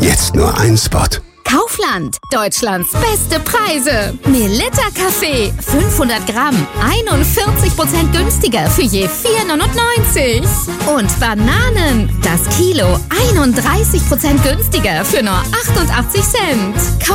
Jetzt nur ein Spot. Kaufland, Deutschlands beste Preise. Melitta Kaffee, 500 Gramm, 41% günstiger für je 4,99. Und Bananen, das Kilo, 31% günstiger für nur 88 Cent.